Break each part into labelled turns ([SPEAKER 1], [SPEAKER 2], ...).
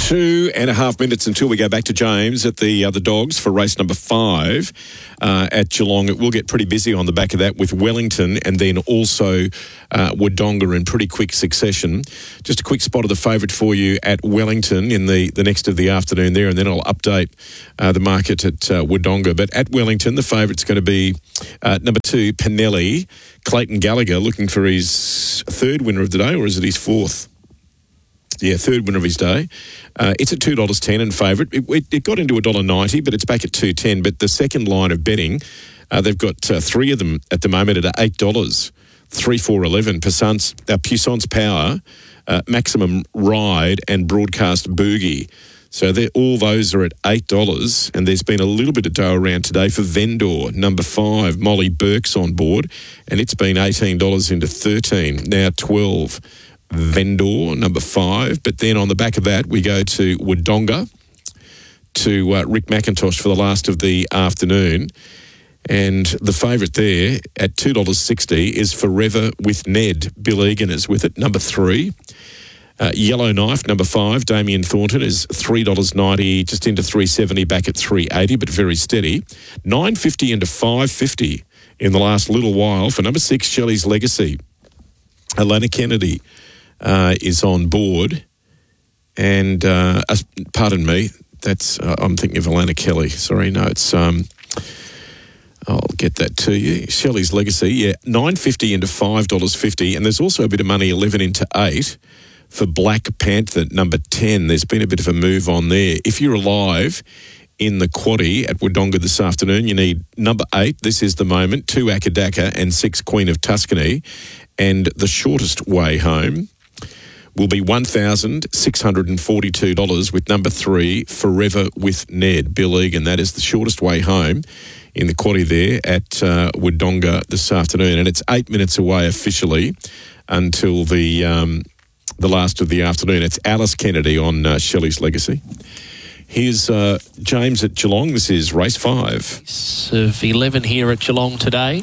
[SPEAKER 1] 2.5 minutes until we go back to James at the Dogs for race number 5 at Geelong. It will get pretty busy on the back of that with Wellington and then also Wodonga in pretty quick succession. Just a quick spot of the favourite for you at Wellington in the next of the afternoon there, and then I'll update the market at Wodonga. But at Wellington, the favourite's going to be number 2, Pinelli. Clayton Gallagher looking for his third winner of the day, or is it his fourth? Yeah, third winner of his day. It's at $2.10 in favourite. It got into $1.90, but it's back at $2.10. But the second line of betting, they've got 3 of them at the moment at $8. 3, 4, 11. Puissance Power, Maximum Ride, and Broadcast Boogie. So all those are at $8, and there's been a little bit of dough around today for Vendor, number 5, Molly Burke's on board, and it's been $18 into $13, now $12. Vendor, number 5. But then on the back of that, we go to Wodonga, to Rick McIntosh for the last of the afternoon. And the favourite there at $2.60 is Forever with Ned. Bill Egan is with it, number 3. Yellow Knife, number 5, Damien Thornton is $3.90, just into $3.70, back at $3.80, but very steady. $9.50 into $5.50 in the last little while for number 6, Shelley's Legacy. Alana Kennedy is on board, and pardon me, that's I'm thinking of Alana Kelly. Sorry, no, it's I'll get that to you. Shelley's Legacy, yeah, $9.50 into $5.50, and there's also a bit of money, 11 into 8 for Black Panther, number 10. There's been a bit of a move on there. If you're alive in the quaddie at Wodonga this afternoon, you need number 8, This Is the Moment, 2 Akadaka, and 6 Queen of Tuscany, and the shortest way home will be $1,642 with number 3, Forever with Ned, Bill Egan. That is the shortest way home in the quaddie there at Wodonga this afternoon. And it's 8 minutes away officially until the last of the afternoon. It's Alice Kennedy on Shelley's Legacy. Here's James at Geelong. This is race 5.
[SPEAKER 2] Of 11 here at Geelong today.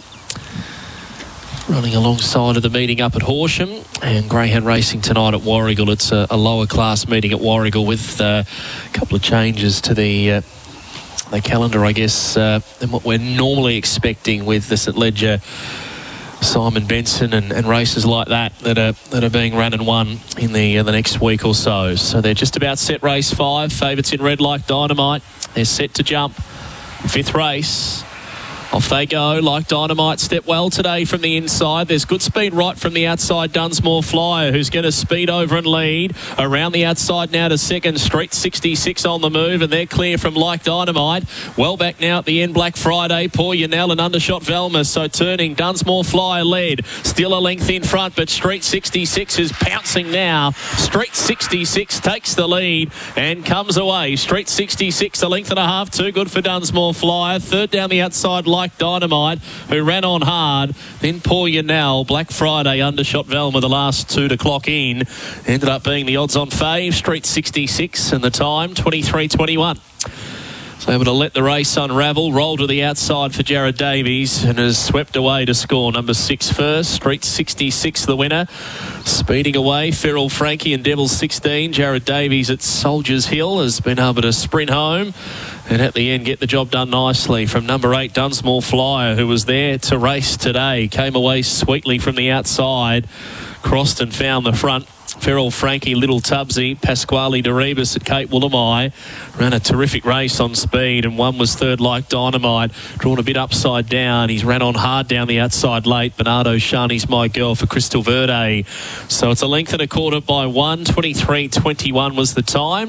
[SPEAKER 2] Running alongside of the meeting up at Horsham, and greyhound racing tonight at Warragul. It's a lower class meeting at Warragul with a couple of changes to the calendar, I guess, than what we're normally expecting with the St Ledger, Simon Benson and races like that are being run and won in the next week or so. So they're just about set race 5. Favourites in red like Dynamite. They're set to jump. 5th race. Off they go, like Dynamite. Step well today from the inside. There's good speed right from the outside. Dunsmore Flyer, who's going to speed over and lead. Around the outside now to second. Street 66 on the move, and they're clear from Like Dynamite. Well back now at the end, Black Friday. Poor Yanel and Undershot Velma. So turning, Dunsmore Flyer led. Still a length in front, but Street 66 is pouncing now. Street 66 takes the lead and comes away. Street 66, a length and a half, too good for Dunsmore Flyer. Third down the outside, Like Dynamite, who ran on hard. Then Poor Yanel, Black Friday, Undershot Velma, the last 2 to clock in. Ended up being the odds on fave. Street 66 and the time 23:21. So able to let the race unravel. Roll to the outside for Jared Davies and has swept away to score number 6 first. Street 66 the winner. Speeding away, Feral Frankie and Devil 16. Jared Davies at Soldiers Hill has been able to sprint home and at the end get the job done nicely from number 8, Dunsmore Flyer, who was there to race today. Came away sweetly from the outside, crossed and found the front. Feral Frankie, Little Tubbsy, Pasquale de Rebus at Cape Woolamai ran a terrific race on speed, and one was third Like Dynamite, drawn a bit upside down. He's ran on hard down the outside late. Bernardo Shani's My Girl for Crystal Verde. So it's a length and a quarter by 1. 23:21 was the time.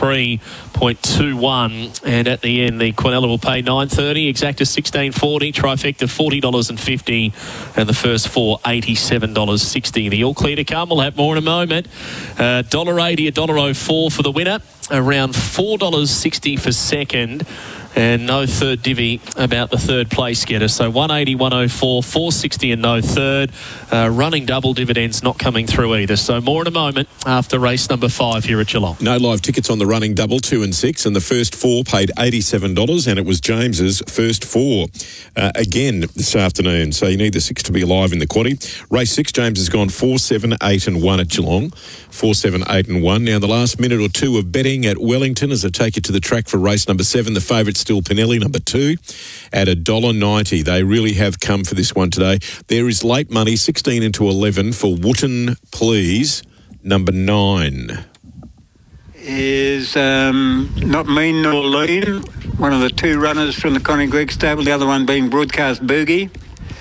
[SPEAKER 2] 23.21, and at the end the Quinella will pay $9.30, Exacta $16.40, Trifecta $40.50, and the first 4 $87.60. The all clear to come. We'll have more in a moment. $1.80, $1.04 for the winner. Around $4.60 for second. And no third divvy about the third place getter. So 180, 104, 460 and no third. Running double dividends not coming through either. So more in a moment after race number 5 here at Geelong.
[SPEAKER 1] No live tickets on the running double, 2 and 6, and the first 4 paid $87, and it was James's first 4 again this afternoon. So you need the 6 to be alive in the quaddie. Race 6, James has gone 4, 7, 8 and 1 at Geelong. 4, 7, 8 and 1. Now the last minute or two of betting at Wellington as I take you to the track for race number 7. The favourite still Pinelli, number 2, at $1.90. They really have come for this one today. There is late money, 16 into 11 for Wootton Please, number 9.
[SPEAKER 3] Is Not Mean Nor Lean, one of the 2 runners from the Connie Gregg stable, the other one being Broadcast Boogie.